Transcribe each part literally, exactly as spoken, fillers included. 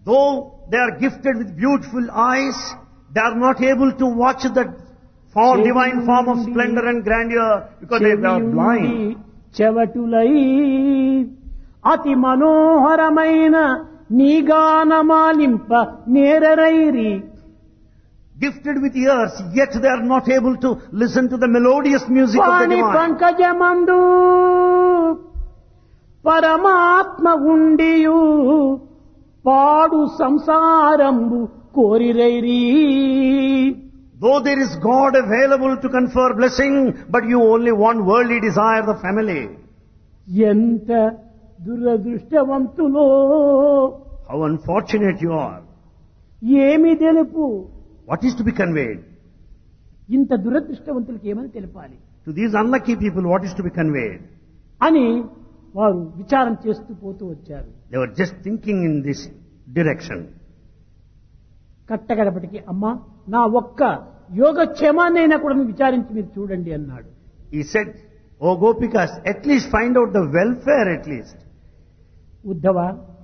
Though they are gifted with beautiful eyes, they are not able to watch the form, divine form of splendor and grandeur because they are blind. చెవటులై అతి మనోహరమైన నీగానమాలింప నేరరైరి. Gifted with ears, yet they are not able to listen to the melodious music of the Vani divine. పంకజమందు పరమాత్మ ఉండియు పాడు సంసారంబు కోరిరైరి. Though there is God available to confer blessing, but you only want worldly desire, the family. ఎంత దురదృష్టవంతులో, How unfortunate you are. ఏమి తెలుపు. What is to be conveyed? ఇంత దురదృష్టవంతులకి ఏమని తెలపాలి To these unlucky people, what is to be conveyed? అని వారు విచారం చేస్తూ పోతూ వచ్చారు. They were just thinking in this direction. కట్టగడపటికి అమ్మా నా ఒక్క యోగక్షేమాన్నైనా కూడా విచారించి మీరు చూడండి అన్నాడు. He said, "Oh Gopikas, at least find out the welfare at least." Uddhava,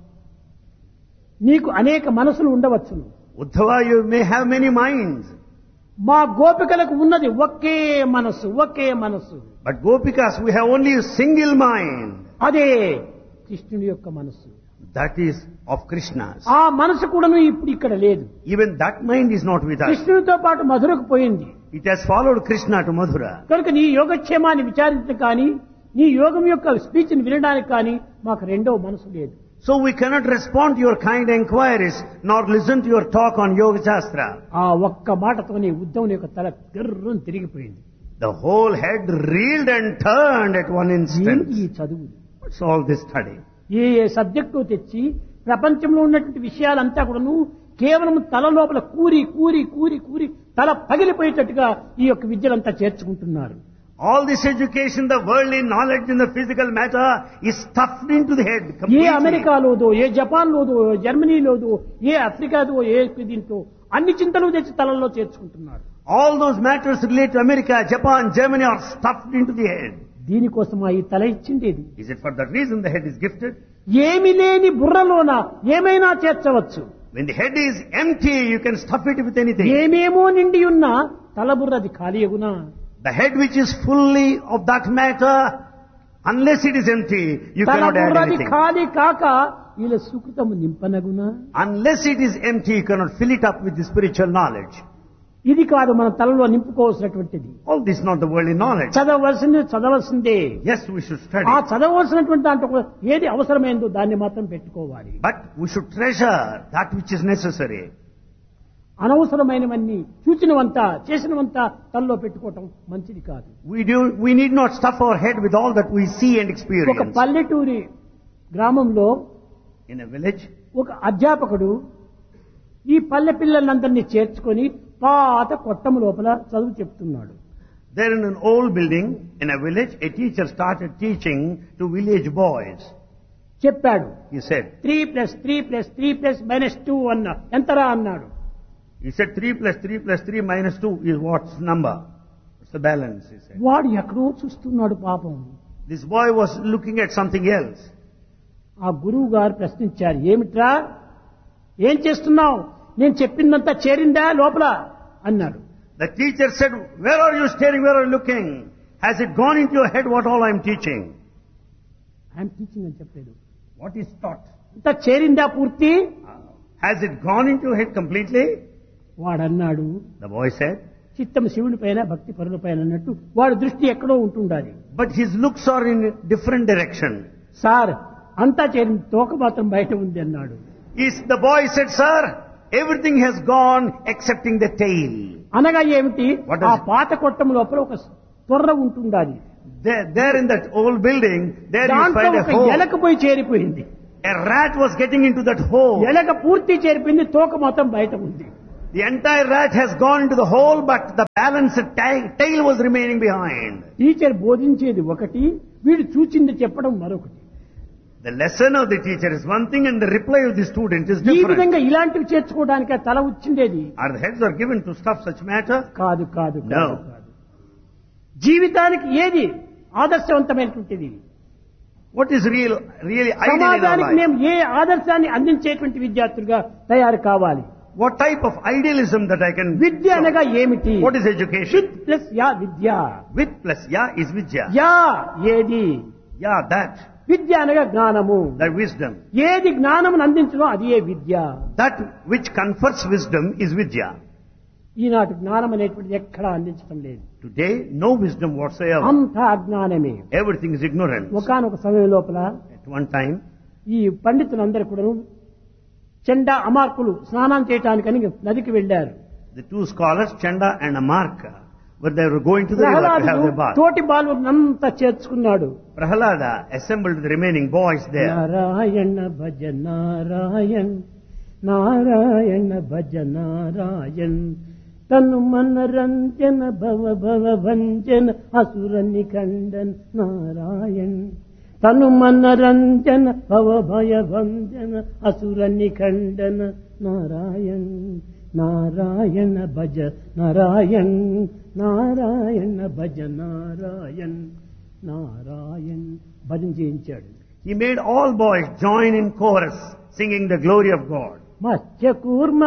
నీకు అనేక మనసులు ఉండవచ్చును. Uddhava, you may have many minds. మా గోపికలకు ఉన్నది ఒకే మనసు, ఒకే మనసు. But Gopikas, we have only a single mind. అదే కృష్ణుని యొక్క మనసు. That is of Krishna's. ఆ మనసు కూడాను ఇప్పుడు ఇక్కడ లేదు. Even that mind is not with us. కృష్ణునితో పాటు మధురకు పోయింది. It has followed Krishna to Mathura. కనుక నీ యోగక్షేమాన్ని విచారించడం కానీ, నీ యోగం యొక్క స్పీచ్ ని వినడానికి కానీ మాకు రెండో మనసు లేదు. So we cannot respond to your kind enquiries, nor listen to your talk on Yoga Shastra. ఆ ఒక్క మాటతోనే ఉద్ధవుని యొక్క తల గర్రం తిరిగిపోయింది. The whole head reeled and turned at one instant. ఈ చదువు What's all this study? A A subject తెచ్చి ప్రపంచంలో ఉన్నటువంటి విషయాలంతా కూడాను కేవలం తల లోపల కూరి కూరి కూరి కూరి తల పగిలిపోయేటట్టుగా ఈ యొక్క విద్యలంతా చేర్చుకుంటున్నారు. All this education, the worldly knowledge in the physical matter is stuffed into the head A completely. అమెరికాలోదో, ఏ జపాన్లోదో, జర్మనీలోదో, ఏ ఆఫ్రికాదో, ఏ దీంతో అన్ని చింతలు తెచ్చి తలలో చేర్చుకుంటున్నారు. All those matters related to America, Japan, Germany are stuffed into the head. దీనికోసమా ఈ తల ఇచ్చిండేది? Is it for that reason the head is gifted? ఏమి లేని బుర్రలోన ఏమైనా చేర్చవచ్చు. When the head is empty, you can stuff it with anything. ఏమేమో నిండి ఉన్న తల బుర్రది ఖాళీయగునా? The head which is fully of that matter, unless it is empty, you తల cannot add బుర్రది anything. ఖాళీ కాక వీళ్ళ సుకృతము నింపనగునా? Unless it is empty, you cannot fill it up with the spiritual knowledge. ఇది కాదు మన తలలో నింపుకోవాల్సినటువంటిది. All this is not the worldly knowledge. చదవలసింది చదవలసిందే. Yes, we should study. ఆ చదవలసినటువంటి దాంట్లో ఏది అవసరమైందో దాన్ని మాత్రం పెట్టుకోవాలి. But we should treasure that which is necessary. అనవసరమైనవన్నీ చూచినవంతా చేసినవంతా తలలో పెట్టుకోవటం మంచిది కాదు. We do. We need not stuff our head with all that we see and ఒక experience. పల్లెటూరి గ్రామంలో In a village, ఒక అధ్యాపకుడు ఈ పల్లె పిల్లలందరినీ చేర్చుకొని పాత కొట్టము లోపల చదువు చెప్తున్నాడు. there in an old building in a village, a teacher started teaching to village boys. చెప్పాడు. He said, three plus three plus three plus minus two అన్నా ఎంతరా అన్నాడు. he said three plus three plus three minus two is what's number? What's the balance? He said. వాడు ఎక్కడో చూస్తున్నాడు పాపం. This boy was looking at something else. ఆ గురువు గారు ప్రశ్నించారు, ఏమిట్రా ఏం చేస్తున్నావు, నేను చెప్పిందంతా చేరిందా లోపల అన్నాడు. The teacher said, where are you staring? Where are you looking? Has it gone into your head what all I am teaching? I'm teaching అని చెప్పలేదు. What is taught? అంతా చేరిందా పూర్తి? Has it gone into your head completely? వాడన్నాడు, The boy said, చిత్తం శివుని పైన భక్తి పరుల పైన అన్నట్టు వాడి దృష్టి ఎక్కడో ఉంటుండాలి. but his looks are in a different direction. Sir అంతా చేరింది, తోక మాత్రం బయట ఉంది అన్నాడు. Is the boy said, sir, everything has gone excepting the tail. అనగా ఏమిటి? What does ఆ it- పాత కొట్టం లోపల ఒక తొర్ర ఉంటుండాలి. There, there in that old building, there you దాంట్లో find a ఒక hole. ఎలక పోయి చేరిపోయింది. A rat was getting into that hole. ఎలక పూర్తి చేరిపోయింది, తోక మాత్రం బయట ఉంది. The entire rat has gone into the hole, but the balance ta- tail was remaining behind. Teacher బోధించేది ఒకటి, వీడు చూచింది చెప్పడం మరొకటి. The lesson of the teacher is one thing and the reply of the student is ఈ different. విధంగా ఇలాంటివి చేర్చుకోవడానికి తల వచ్చిండేది Are the heads are given to stuff such matter? కాదు కాదు No. కాదు కాదు. జీవితానికి ఏది ఆదర్శవంతమైనటువంటిది? What is real, really ideal in our సమాజానికి life? మేము ఏ ఆదర్శాన్ని అందించేటువంటి విద్యార్థులుగా తయారు కావాలి? What type of idealism that I can... విద్య అనగా ఏమిటి? What is education? With plus yeah Vidya. With plus ya is vidya. Yeah ఏది? Yeah, that. విద్య అనగా జ్ఞానము. That wisdom. ఏది జ్ఞానమును అందించడం అది ఏ విద్య. That which confers wisdom is vidya. ఈనాటి జ్ఞానం అనేటువంటిది ఎక్కడా అందించడం లేదు. Today, no wisdom whatsoever. అంతా అజ్ఞానమే. Everything is ignorance. ఒకానొక సమయం లోపల At one time, ఈ పండితులందరూ కూడా చెండా అమార్కులు స్నానం చేయటానికని నదికి వెళ్లారు. the two scholars, Chanda and Amarka, were they were going to the river to have ప్రహ్లాదుడు their bath. తోటి బాలునంతా చేర్చుకున్నాడు. Prahalada assembled the remaining boys there. Narayana భజ నారాయణ్ నారాయణ భజ నారాయణ్ తను మనరంజన భవ భవ భంజన అసుర నిఖండన్ నారాయణ్ తను మనరంజన భవ భయ భంజన అసుర నిఖండన నారాయణ్ నారాయణ భజ నారాయణ్ నారాయణ భజ నారాయణ్ నారాయణ్ భజన చేయించాడు. He made all boys join in chorus singing the glory of God. మత్స్య కూర్మ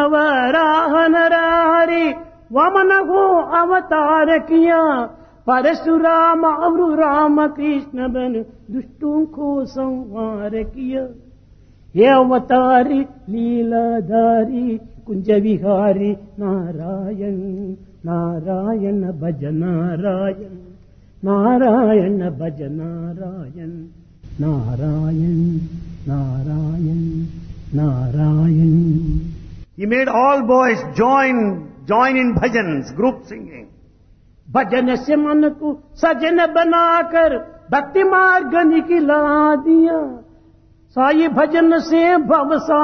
వరాహనరారి వమనహో అవతార కియా పరశురామ అవరు రామ కృష్ణ బను దుష్టోं को संहार किया हे अवतारी लीलाधारी कुंज विहारी नारायण नारायण भज नारायण नारायण भज Narayan Narayan Narayan Narayan. He made all boys join join in bhajans, group singing. भजन से मन को सजन बनाकर भक्ति मार्ग निकला दिया साई भजन से भव